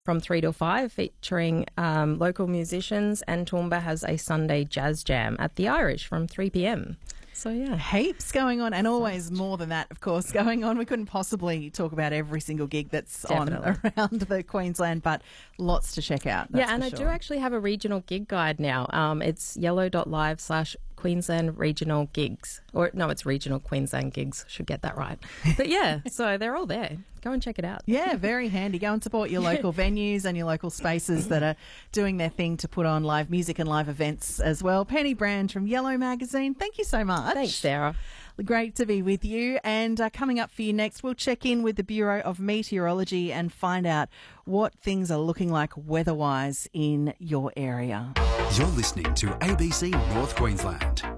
from 3 till 5 featuring local musicians, and Toowoomba has a Sunday jazz jam at the Irish from 3 p.m. So, yeah. Heaps going on, and always more than that, of course, going on. We couldn't possibly talk about every single gig that's Definitely. on around the Queensland, but lots to check out. Yeah, and I do actually have a regional gig guide now. It's yellow.live/Queensland Regional Gigs. Or, no, it's Regional Queensland Gigs. Should get that right. But, yeah, so they're all there. Go and check it out. Yeah, very handy. Go and support your local venues and your local spaces that are doing their thing to put on live music and live events as well. Penny Brand from Yellow Magazine, thank you so much. Thanks, Sarah. Great to be with you. And coming up for you next, we'll check in with the Bureau of Meteorology and find out what things are looking like weather-wise in your area. You're listening to ABC North Queensland.